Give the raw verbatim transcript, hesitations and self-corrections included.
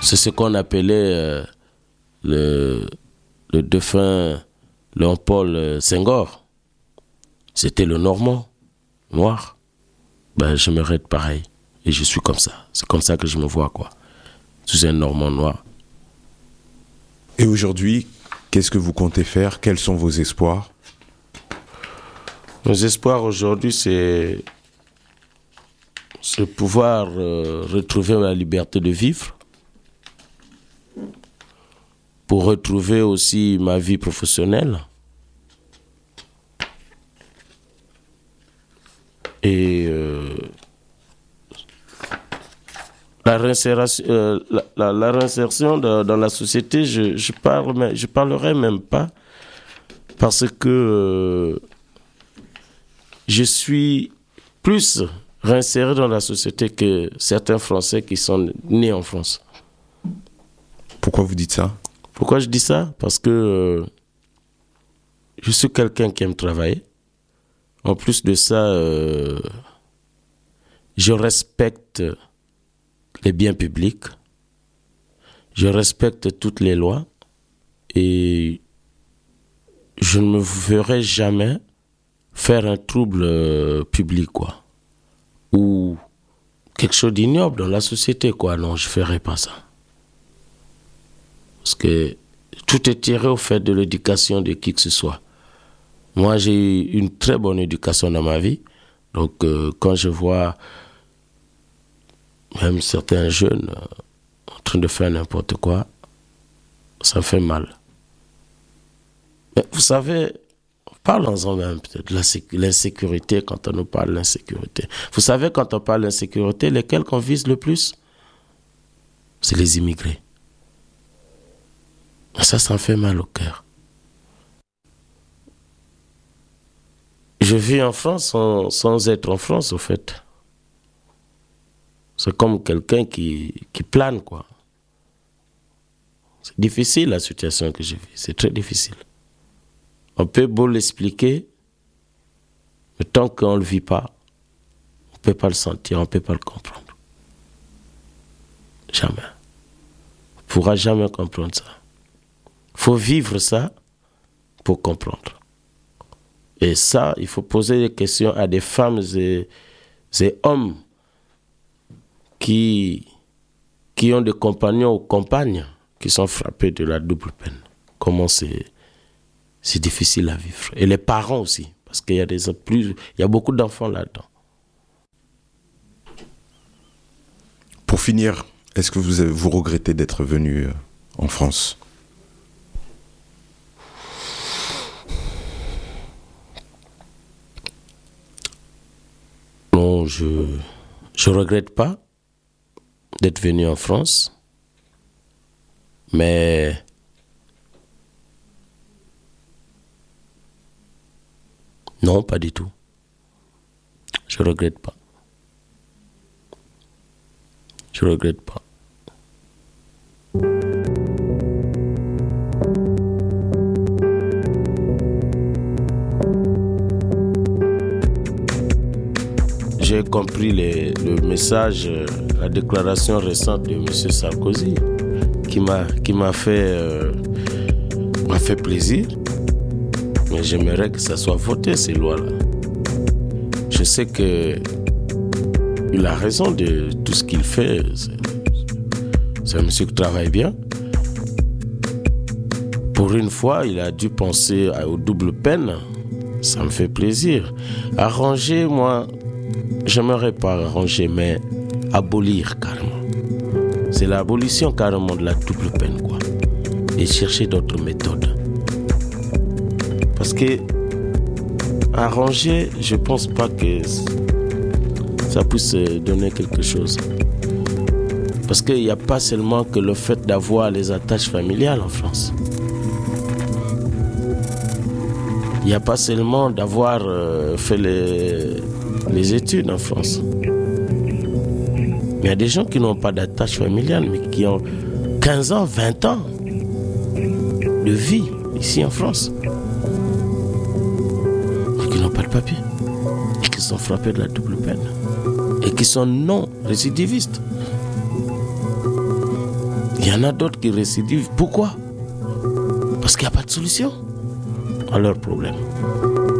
C'est ce qu'on appelait euh, le, le défunt Léopold Senghor. C'était le Normand, noir. Ben, j'aimerais être pareil. Et je suis comme ça. C'est comme ça que je me vois, quoi. Je suis un Normand noir. Et aujourd'hui, qu'est-ce que vous comptez faire? Quels sont vos espoirs? Mes espoirs aujourd'hui, c'est, c'est pouvoir euh, retrouver la liberté de vivre, pour retrouver aussi ma vie professionnelle et euh, la réinsertion, euh, la, la, la réinsertion de, dans la société, je, je, parle, je parlerai même pas parce que euh, je suis plus réinséré dans la société que certains Français qui sont nés en France. Pourquoi vous dites ça? Pourquoi je dis ça? Parce que euh, je suis quelqu'un qui aime travailler. En plus de ça, euh, je respecte les biens publics. Je respecte toutes les lois. Et je ne me ferai jamais faire un trouble euh, public, quoi. Ou quelque chose d'ignoble dans la société, quoi. Non, je ne ferai pas ça. Parce que tout est tiré au fait de l'éducation de qui que ce soit. Moi, j'ai eu une très bonne éducation dans ma vie. Donc, euh, quand je vois même certains jeunes euh, en train de faire n'importe quoi, ça fait mal. Mais vous savez, parlons-en même peut-être de la sécu- l'insécurité quand on nous parle de l'insécurité. Vous savez, quand on parle d'insécurité, lesquels qu'on vise le plus? C'est les immigrés. Ça, ça me fait mal au cœur. Je vis en France sans, sans être en France, au fait. C'est comme quelqu'un qui, qui plane, quoi. C'est difficile, la situation que je vis. C'est très difficile. On peut beau l'expliquer, mais tant qu'on ne le vit pas, on ne peut pas le sentir, on ne peut pas le comprendre. Jamais. On ne pourra jamais comprendre ça. Il faut vivre ça pour comprendre. Et ça, il faut poser des questions à des femmes et, et hommes qui, qui ont des compagnons ou compagnes qui sont frappés de la double peine. Comment c'est, c'est difficile à vivre. Et les parents aussi, parce qu'il y a, des, plus, il y a beaucoup d'enfants là-dedans. Pour finir, est-ce que vous, vous regrettez d'être venu en France ? Non, je ne regrette pas d'être venu en France, mais non, pas du tout. Je ne regrette pas. Je ne regrette pas. J'ai compris les, le message, la déclaration récente de M. Sarkozy qui m'a, qui m'a fait, euh, m'a fait plaisir. Mais j'aimerais que ça soit voté, ces lois-là. Je sais qu'il a raison de tout ce qu'il fait. C'est, c'est un monsieur qui travaille bien. Pour une fois, il a dû penser aux doubles peines. Ça me fait plaisir. Arranger, moi... J'aimerais pas arranger, mais abolir carrément. C'est l'abolition carrément de la double peine, quoi. Et chercher d'autres méthodes. Parce que arranger, je pense pas que ça puisse donner quelque chose. Parce qu'il n'y a pas seulement que le fait d'avoir les attaches familiales en France. Il n'y a pas seulement d'avoir euh, fait les... les études en France. Mais il y a des gens qui n'ont pas d'attache familiale, mais qui ont quinze ans, vingt ans de vie ici en France. Et qui n'ont pas de papier. Et qui sont frappés de la double peine. Et qui sont non récidivistes. Il y en a d'autres qui récidivent. Pourquoi? Parce qu'il n'y a pas de solution à leurs problèmes.